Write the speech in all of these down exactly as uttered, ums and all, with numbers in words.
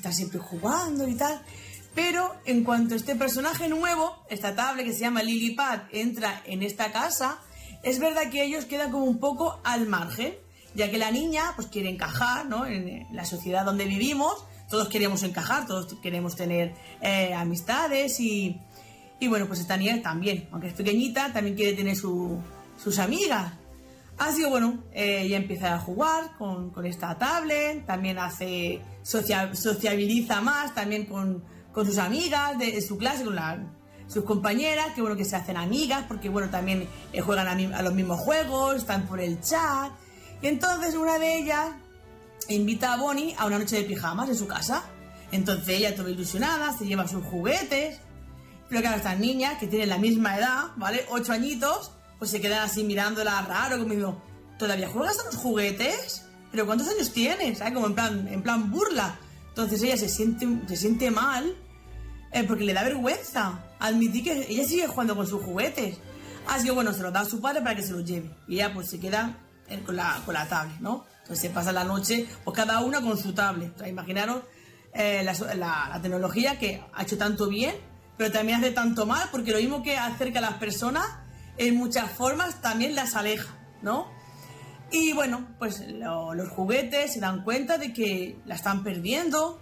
estar siempre jugando y tal. Pero en cuanto este personaje nuevo, esta tablet que se llama Lillipad, entra en esta casa, es verdad que ellos quedan como un poco al margen, ya que la niña pues quiere encajar, ¿no? En la sociedad donde vivimos, todos queremos encajar, todos queremos tener eh, amistades y, y bueno, pues esta niña también, aunque es pequeñita, también quiere tener su, sus amigas. Así que bueno, eh, ella empieza a jugar con, con esta tablet, también hace, socia, sociabiliza más también con, con sus amigas de, de su clase, con la, sus compañeras, que bueno, que se hacen amigas, porque bueno, también eh, juegan a, a los mismos juegos, están por el chat. Y entonces una de ellas invita a Bonnie a una noche de pijamas en su casa. Entonces ella, toda ilusionada, se lleva sus juguetes. Pero claro, estas niñas, que tienen la misma edad, ¿vale? Ocho añitos, pues se quedan así mirándola raro, como diciendo, ¿todavía juegas a los juguetes? ¿Pero cuántos años tienes? ¿Sabes? Como en plan, en plan burla. Entonces ella se siente, se siente mal, eh, porque le da vergüenza admitir que ella sigue jugando con sus juguetes. Así que bueno, se los da a su padre para que se los lleve. Y ella pues se queda con la, con la tablet, ¿no? Entonces se pasa la noche, pues cada una con su tablet. O sea, imaginaros eh, la, la, la tecnología que ha hecho tanto bien, pero también hace tanto mal, porque lo mismo que acerca a las personas, en muchas formas también las aleja, ¿no? Y bueno, pues lo, los juguetes se dan cuenta de que la están perdiendo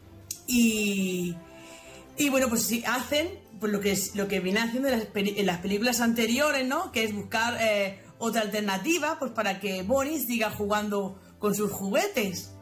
y, y bueno, pues sí, hacen pues lo que, es, lo que viene haciendo en las, en las películas anteriores, ¿no? Que es buscar eh, otra alternativa pues para que Bonnie siga jugando con sus juguetes.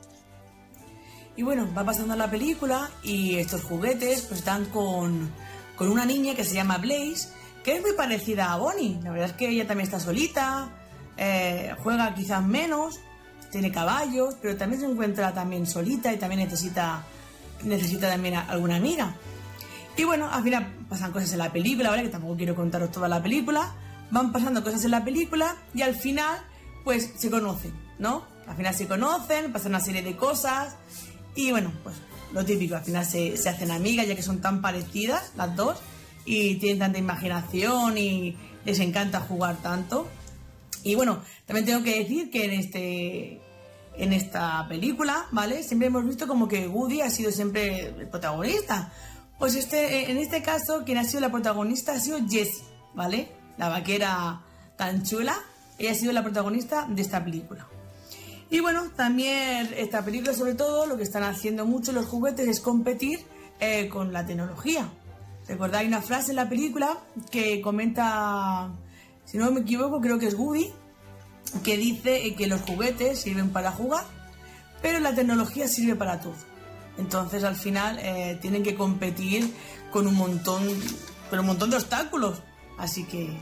Y bueno, va pasando la película y estos juguetes pues están con, con una niña que se llama Blaze, que es muy parecida a Bonnie. La verdad es que ella también está solita, eh, juega quizás menos, tiene caballos, pero también se encuentra también solita y también necesita, necesita también a alguna amiga. Y bueno, al final pasan cosas en la película, ¿vale? Que tampoco quiero contaros toda la película. Van pasando cosas en la película y al final, pues se conocen, ¿no? Al final se conocen, pasan una serie de cosas y bueno, pues lo típico, al final se, se hacen amigas ya que son tan parecidas las dos y tienen tanta imaginación y les encanta jugar tanto. Y bueno, también tengo que decir que en este en esta película, ¿vale? Siempre hemos visto como que Woody ha sido siempre el protagonista. Pues este, en este caso, quien ha sido la protagonista ha sido Jessie, ¿vale? La vaquera tan chula, ella ha sido la protagonista de esta película. Y bueno, también esta película, sobre todo, lo que están haciendo mucho los juguetes es competir eh, con la tecnología. ¿Recordáis una frase en la película que comenta, si no me equivoco, creo que es Woody, que dice que los juguetes sirven para jugar, pero la tecnología sirve para todo? Entonces, al final, eh, tienen que competir con un montón, con un montón de obstáculos. Así que...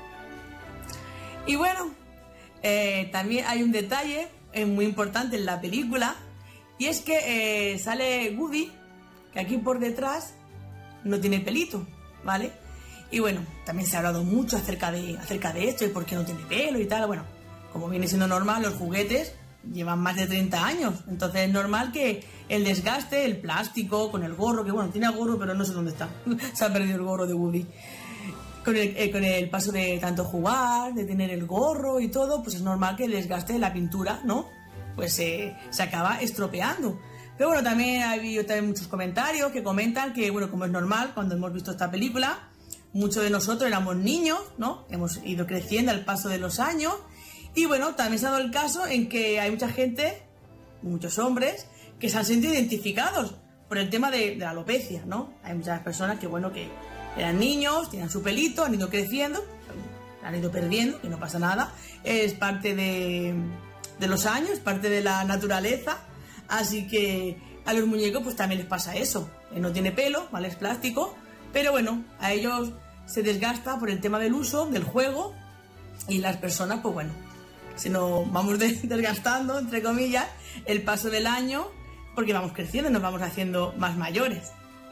Y bueno, eh, también hay un detalle eh, muy importante en la película, y es que eh, sale Woody, que aquí por detrás no tiene pelito, ¿vale? Y bueno, también se ha hablado mucho acerca de, acerca de esto y por qué no tiene pelo y tal. Bueno, como viene siendo normal, los juguetes llevan más de treinta años, entonces es normal que el desgaste, el plástico, con el gorro, que bueno, tiene gorro, pero no sé dónde está, se ha perdido el gorro de Woody. Con el, eh, con el paso de tanto jugar, de tener el gorro y todo, pues es normal que el desgaste de la pintura, ¿no? Pues eh, se acaba estropeando. Pero bueno, también ha habido también muchos comentarios que comentan que, bueno, como es normal, cuando hemos visto esta película, muchos de nosotros éramos niños, ¿no? Hemos ido creciendo al paso de los años. Y bueno, también se ha dado el caso en que hay mucha gente, muchos hombres, que se han sentido identificados por el tema de, de la alopecia, ¿no? Hay muchas personas que, bueno, que eran niños, tenían su pelito, han ido creciendo, han ido perdiendo, que no pasa nada. Es parte de, de los años, parte de la naturaleza. Así que a los muñecos pues también les pasa eso. No tiene pelo, ¿vale? Es plástico, pero bueno, a ellos se desgasta por el tema del uso, del juego, y las personas, pues bueno, se nos vamos desgastando, entre comillas, el paso del año, porque vamos creciendo, nos vamos haciendo más mayores.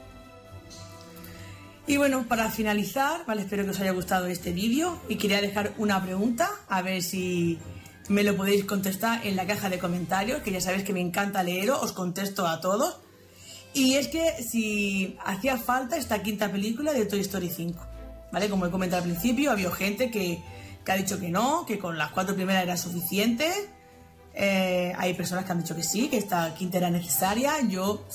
Y bueno, para finalizar, vale, espero que os haya gustado este vídeo y quería dejar una pregunta, a ver si me lo podéis contestar en la caja de comentarios, que ya sabéis que me encanta leeros, os contesto a todos. Y es que si hacía falta esta quinta película de Toy Story cinco, ¿vale? Como he comentado al principio, había gente que, que ha dicho que no, que con las cuatro primeras era suficiente. Eh, hay personas que han dicho que sí, que esta quinta era necesaria. Yo